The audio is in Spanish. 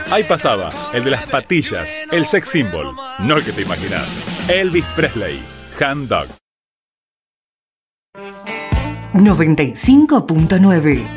Ahí pasaba, el de las patillas, el sex symbol, no el que te imaginás. Elvis Presley, Hound Dog. 95.9